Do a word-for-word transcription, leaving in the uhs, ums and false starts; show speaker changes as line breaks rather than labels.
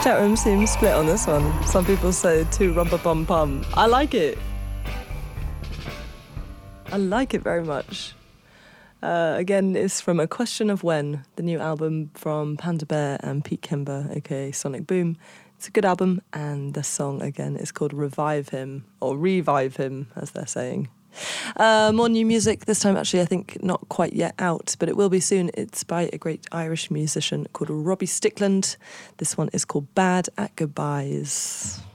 Chat room seems split on this one. Some people say two rumpa pum pum. I like it. I like it very much. Uh, again, it's from A Question of When, the new album from Panda Bear and Pete Kimber, aka Sonic Boom. It's a good album, and the song, again, is called Revive Him, or Revive Him, as they're saying. Uh, more new music, this time actually I think not quite yet out, but it will be soon. It's by a great Irish musician called Robbie Stickland. This one is called Bad at Goodbyes.